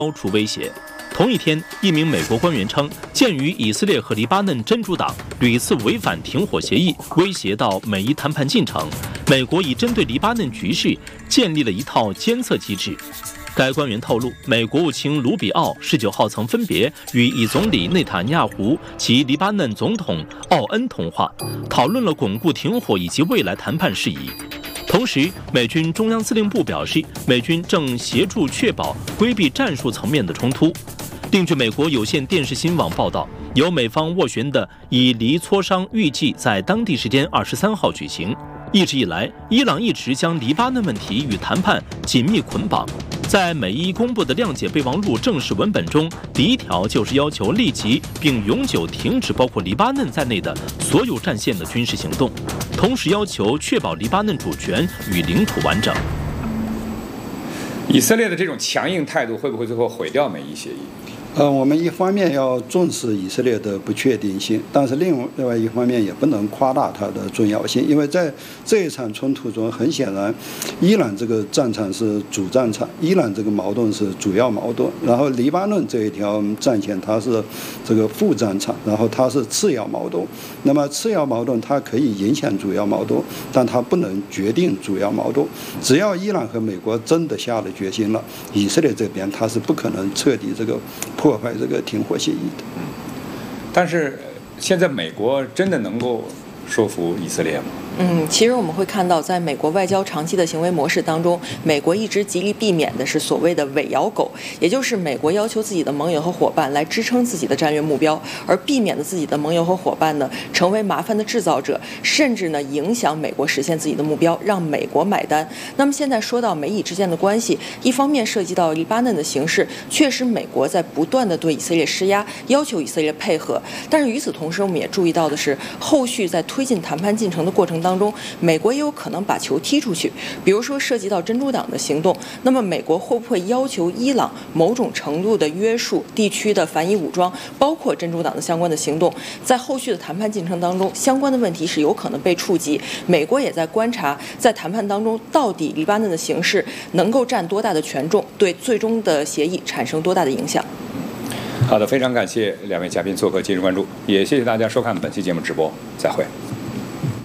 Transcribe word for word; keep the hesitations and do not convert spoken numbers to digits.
消除威胁。同一天，一名美国官员称，鉴于以色列和黎巴嫩真主党屡次违反停火协议，威胁到美伊谈判进程，美国已针对黎巴嫩局势建立了一套监测机制。该官员透露，美国务卿卢比奥十九号曾分别与以总理内塔尼亚胡及黎巴嫩总统奥恩通话，讨论了巩固停火以及未来谈判事宜。同时，美军中央司令部表示，美军正协助确保规避战术层面的冲突。另据美国有线电视新闻网报道，由美方斡旋的以黎磋商预计在当地时间二十三号举行。一直以来，伊朗一直将黎巴嫩问题与谈判紧密捆绑。在美伊公布的谅解备忘录正式文本中，第一条就是要求立即并永久停止包括黎巴嫩在内的所有战线的军事行动，同时要求确保黎巴嫩主权与领土完整。 以色列的这种强硬态度会不会最后毁掉美伊协议？ 呃，我们一方面要重视以色列的不确定性，但是另外一方面也不能夸大它的重要性，因为在这一场冲突中，很显然，伊朗这个战场是主战场，伊朗这个矛盾是主要矛盾，然后黎巴嫩这一条战线它是这个副战场，然后它是次要矛盾。那么次要矛盾它可以影响主要矛盾，但它不能决定主要矛盾。只要伊朗和美国真的下了决心了，以色列这边它是不可能彻底这个破坏这个停火协议的。 嗯，但是现在美国真的能够说服以色列吗？ 嗯，其实我们会看到，在美国外交长期的行为模式当中，美国一直极力避免的是所谓的尾摇狗，也就是美国要求自己的盟友和伙伴来支撑自己的战略目标，而避免了自己的盟友和伙伴呢成为麻烦的制造者，甚至呢影响美国实现自己的目标，让美国买单。那么现在说到美以之间的关系，一方面涉及到黎巴嫩的形势，确实美国在不断的对以色列施压，要求以色列配合，但是与此同时，我们也注意到的是，后续在推进谈判进程的过程当中，美国也有可能把球踢出去，比如说涉及到真主党的行动，那么美国会不会要求伊朗某种程度的约束地区的反以武装，包括真主党的相关的行动，在后续的谈判进程当中，相关的问题是有可能被触及。美国也在观察，在谈判当中到底黎巴嫩的形势能够占多大的权重，对最终的协议产生多大的影响。 好的，非常感谢两位嘉宾做客今日关注，也谢谢大家收看本期节目直播，再会。